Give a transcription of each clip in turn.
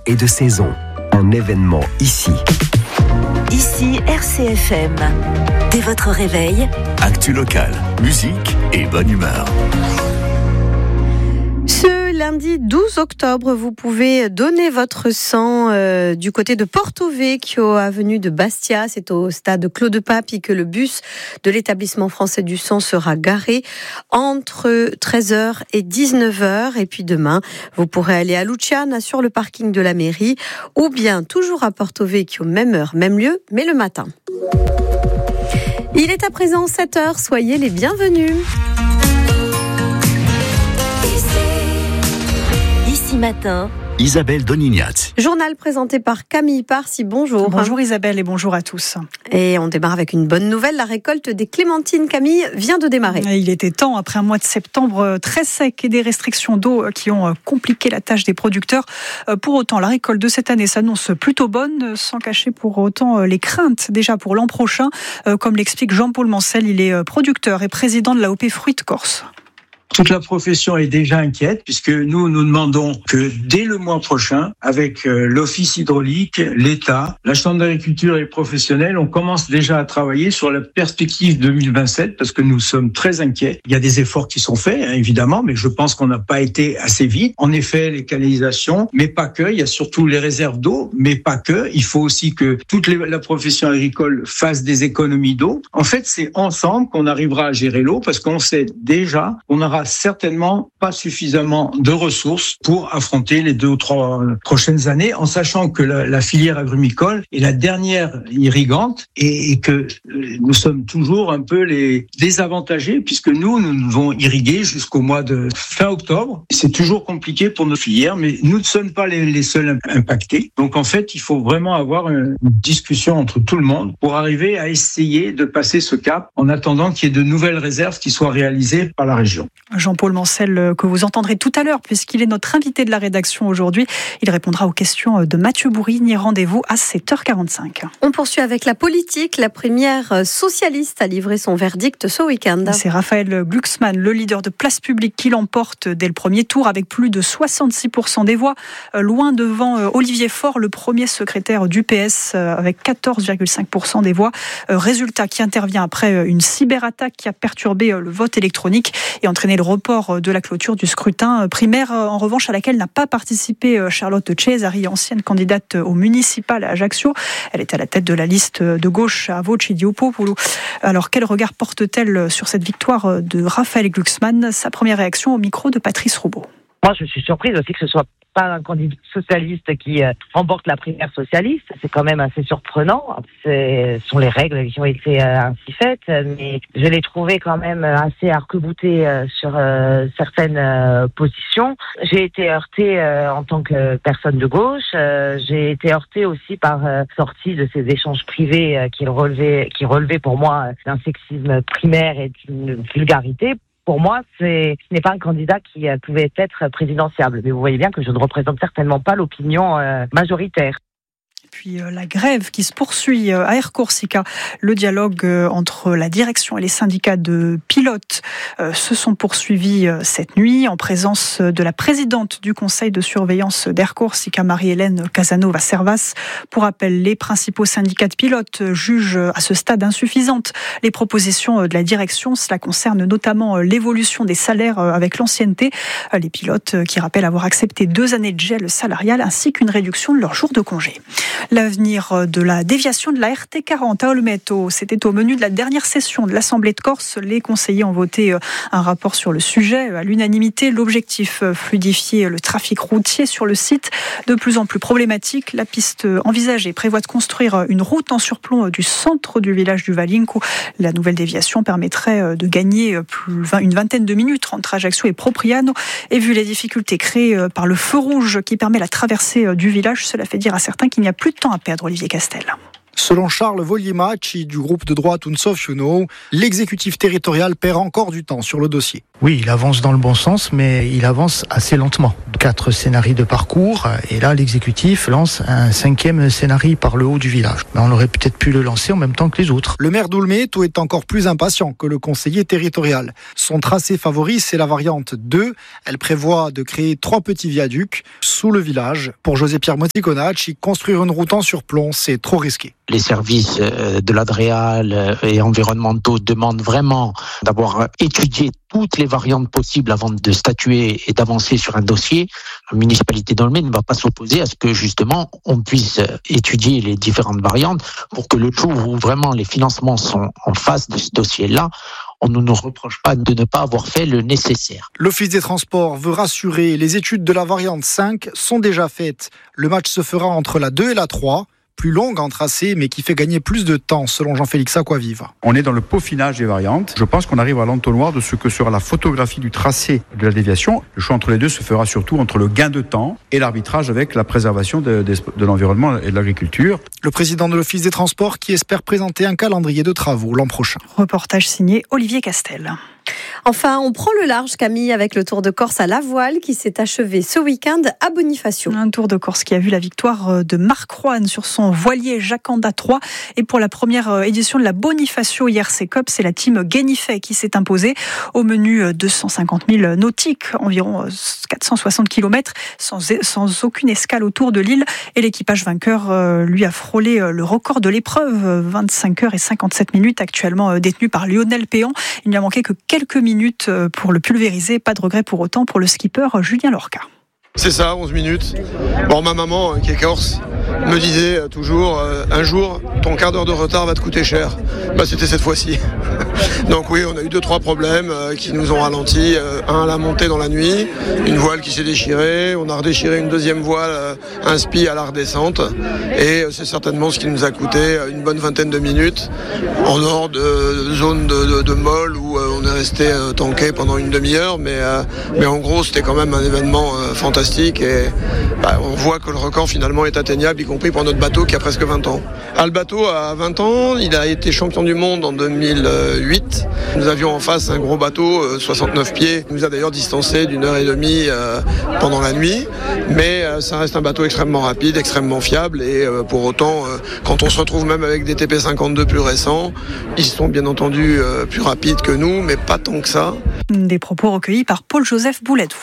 et de saison. Un événement ici. Ici RCFM. Dès votre réveil, actu locale, musique et bonne humeur. Ce lundi 12 octobre, vous pouvez donner votre sang du côté de Porto Vecchio, avenue de Bastia. C'est au stade Claude Papi que le bus de l'établissement français du sang sera garé entre 13h et 19h. Et puis demain, vous pourrez aller à Luciana sur le parking de la mairie ou bien toujours à Porto Vecchio, même heure, même lieu, mais le matin. Il est à présent 7h, soyez les bienvenus. Ici matin, Isabelle Donignat. Journal présenté par Camille Parsi, bonjour. Bonjour Isabelle et bonjour à tous. Et on démarre avec une bonne nouvelle, la récolte des clémentines, Camille, vient de démarrer. Et il était temps, après un mois de septembre très sec et des restrictions d'eau qui ont compliqué la tâche des producteurs. Pour autant, la récolte de cette année s'annonce plutôt bonne, sans cacher pour autant les craintes déjà pour l'an prochain. Comme l'explique Jean-Paul Mancel, il est producteur et président de l'AOP Fruits de Corse. Toute la profession est déjà inquiète puisque nous demandons que dès le mois prochain, avec l'Office hydraulique, l'État, la Chambre d'agriculture et les professionnels, on commence déjà à travailler sur la perspective 2027 parce que nous sommes très inquiets. Il y a des efforts qui sont faits, évidemment, mais je pense qu'on n'a pas été assez vite. En effet, les canalisations, mais pas que. Il y a surtout les réserves d'eau, mais pas que. Il faut aussi que toute la profession agricole fasse des économies d'eau. En fait, c'est ensemble qu'on arrivera à gérer l'eau parce qu'on sait déjà qu'on aura certainement pas suffisamment de ressources pour affronter les 2 ou 3 prochaines années, en sachant que la filière agrumicole est la dernière irrigante et que nous sommes toujours un peu les désavantagés puisque nous devons irriguer jusqu'au mois de fin octobre. C'est toujours compliqué pour nos filières, mais nous ne sommes pas les seuls impactés. Donc en fait, il faut vraiment avoir une discussion entre tout le monde pour arriver à essayer de passer ce cap en attendant qu'il y ait de nouvelles réserves qui soient réalisées par la région. Jean-Paul Mancel, que vous entendrez tout à l'heure, puisqu'il est notre invité de la rédaction aujourd'hui. Il répondra aux questions de Mathieu Bourrigne. Rendez-vous à 7h45. On poursuit avec la politique. La première socialiste a livré son verdict ce week-end. C'est Raphaël Glucksmann, le leader de Place Publique, qui l'emporte dès le premier tour avec plus de 66% des voix, loin devant Olivier Faure, le premier secrétaire du PS, avec 14,5% des voix. Résultat qui intervient après une cyberattaque qui a perturbé le vote électronique et entraîné le report de la clôture du scrutin primaire, en revanche à laquelle n'a pas participé Charlotte Cesari, ancienne candidate au municipal à Ajaccio. Elle était à la tête de la liste de gauche à Voce di Popolo. Alors quel regard porte-t-elle sur cette victoire de Raphaël Glucksmann? Sa première réaction au micro de Patrice Roubaud. Moi, je suis surprise aussi que ce soit pas un candidat socialiste qui remporte la primaire socialiste. C'est quand même assez surprenant. Ce sont les règles qui ont été ainsi faites, mais je l'ai trouvé quand même assez arc-bouté sur certaines positions. J'ai été heurtée en tant que personne de gauche. J'ai été heurtée aussi par sortie de ces échanges privés qui relevaient pour moi d'un sexisme primaire et d'une vulgarité. Pour moi, ce n'est pas un candidat qui pouvait être présidentiable. Mais vous voyez bien que je ne représente certainement pas l'opinion majoritaire. Puis la grève qui se poursuit à Air Corsica. Le dialogue entre la direction et les syndicats de pilotes se sont poursuivis cette nuit en présence de la présidente du conseil de surveillance d'Air Corsica, Marie-Hélène Casanova-Servas. Pour rappel, les principaux syndicats de pilotes jugent à ce stade insuffisantes les propositions de la direction. Cela concerne notamment l'évolution des salaires avec l'ancienneté. Les pilotes qui rappellent avoir accepté 2 années de gel salarial ainsi qu'une réduction de leurs jours de congé. L'avenir de la déviation de la RT40 à Olmeto, c'était au menu de la dernière session de l'Assemblée de Corse. Les conseillers ont voté un rapport sur le sujet à l'unanimité. L'objectif, fluidifier le trafic routier sur le site, de plus en plus problématique. La piste envisagée prévoit de construire une route en surplomb du centre du village du Valinco. La nouvelle déviation permettrait de gagner une vingtaine de minutes entre Ajaccio et Propriano. Et vu les difficultés créées par le feu rouge qui permet la traversée du village, cela fait dire à certains qu'il n'y a plus de temps à perdre, Olivier Castel. Selon Charles Volliemacci du groupe de droite Unsofjuno, l'exécutif territorial perd encore du temps sur le dossier. Oui, il avance dans le bon sens, mais il avance assez lentement. 4 scénarios de parcours, et là l'exécutif lance un 5e scénario par le haut du village. Mais on aurait peut-être pu le lancer en même temps que les autres. Le maire d'Olmeto est encore plus impatient que le conseiller territorial. Son tracé favori, c'est la variante 2. Elle prévoit de créer 3 petits viaducs sous le village. Pour José-Pierre Moticonacci, construire une route en surplomb, c'est trop risqué. Les services de l'Adréal et environnementaux demandent vraiment d'avoir étudié toutes les variantes possibles avant de statuer et d'avancer sur un dossier. La municipalité d'Olmé ne va pas s'opposer à ce que justement on puisse étudier les différentes variantes pour que le jour où vraiment les financements sont en face de ce dossier-là, on ne nous reproche pas de ne pas avoir fait le nécessaire. L'Office des Transports veut rassurer, les études de la variante 5 sont déjà faites. Le match se fera entre la 2 et la 3. Plus longue en tracé, mais qui fait gagner plus de temps, selon Jean-Félix Aquavive. On est dans le peaufinage des variantes. Je pense qu'on arrive à l'entonnoir de ce que sera la photographie du tracé de la déviation. Le choix entre les deux se fera surtout entre le gain de temps et l'arbitrage avec la préservation de l'environnement et de l'agriculture. Le président de l'Office des Transports qui espère présenter un calendrier de travaux l'an prochain. Reportage signé Olivier Castel. Enfin, on prend le large, Camille, avec le Tour de Corse à la voile qui s'est achevé ce week-end à Bonifacio. Un Tour de Corse qui a vu la victoire de Marc Roine sur son voilier Jacanda 3. Et pour la première édition de la Bonifacio IRC Cup, c'est la team Guénifet qui s'est imposée. Au menu 250 000 nautiques, environ 460 km, sans aucune escale autour de l'île. Et l'équipage vainqueur lui a frôlé le record de l'épreuve, 25 heures et 57 minutes, actuellement détenu par Lionel Péan. Il n'y a manqué que quelques minutes pour le pulvériser. Pas de regret pour autant pour le skipper Julien Lorca. C'est ça, 11 minutes. Bon, ma maman, qui est corse, me disait toujours, un jour, ton quart d'heure de retard va te coûter cher. C'était cette fois-ci. Donc oui, on a eu 2-3 problèmes qui nous ont ralenti. Un à la montée dans la nuit, une voile qui s'est déchirée, on a redéchiré une deuxième voile, un spi à la redescente. Et c'est certainement ce qui nous a coûté une bonne vingtaine de minutes, en dehors de zone de molle où on est resté tanké pendant une demi-heure. Mais en gros, c'était quand même un événement fantastique. Et on voit que le record finalement est atteignable, y compris pour notre bateau qui a presque 20 ans. Le bateau a 20 ans, il a été champion du monde en 2008. Nous avions en face un gros bateau, 69 pieds. Il nous a d'ailleurs distancé d'une heure et demie pendant la nuit. Mais ça reste un bateau extrêmement rapide, extrêmement fiable. Et pour autant, quand on se retrouve même avec des TP52 plus récents, ils sont bien entendu plus rapides que nous, mais pas tant que ça. Des propos recueillis par Paul-Joseph Bouledou.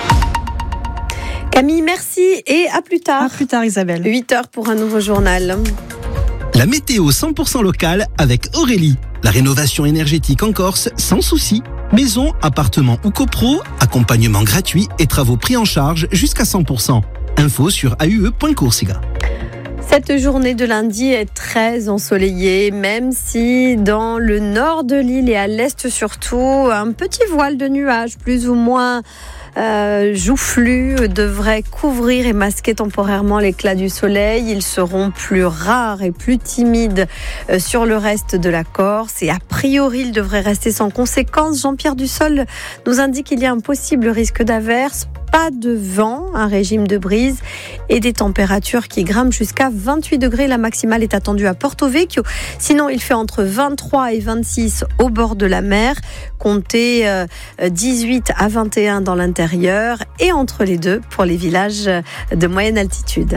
Camille, merci et à plus tard. À plus tard, Isabelle. 8h pour un nouveau journal. La météo 100% locale avec Aurélie. La rénovation énergétique en Corse sans souci. Maison, appartement ou copro, accompagnement gratuit et travaux pris en charge jusqu'à 100%. Info sur aue.corsica. Cette journée de lundi est très ensoleillée, même si dans le nord de l'île et à l'est surtout, un petit voile de nuages plus ou moins joufflus devrait couvrir et masquer temporairement l'éclat du soleil. Ils seront plus rares et plus timides sur le reste de la Corse et a priori ils devraient rester sans conséquence. Jean-Pierre Dussol nous indique qu'il y a un possible risque d'averse. Pas de vent, un régime de brise et des températures qui grimpent jusqu'à 28 degrés. La maximale est attendue à Porto Vecchio. Sinon, il fait entre 23 et 26 au bord de la mer. Comptez 18 à 21 dans l'intérieur et entre les deux pour les villages de moyenne altitude.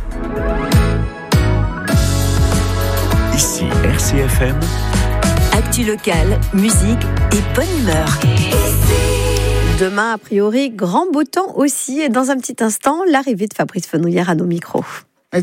Ici RCFM. Actu locale, musique et bonne humeur. Demain, a priori, grand beau temps aussi. Et dans un petit instant, l'arrivée de Fabrice Fenouillère à nos micros.